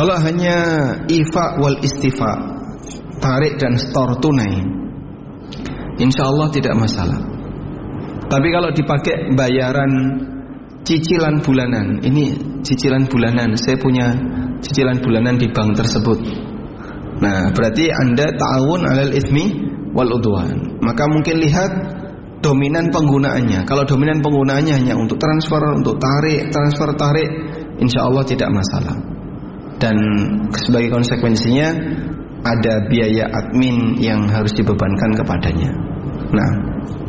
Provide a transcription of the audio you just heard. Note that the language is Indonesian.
Kalau hanya ifa wal istifa, tarik dan store tunai, insya Allah tidak masalah. Tapi kalau dipakai bayaran cicilan bulanan, ini cicilan bulanan, saya punya cicilan bulanan di bank tersebut, nah berarti Anda ta'awun alal itsmi wal udwan. Maka mungkin lihat dominan penggunaannya. Kalau dominan penggunaannya hanya untuk transfer, untuk tarik, transfer tarik, insya Allah tidak masalah. Dan sebagai konsekuensinya ada biaya admin yang harus dibebankan kepadanya. Nah,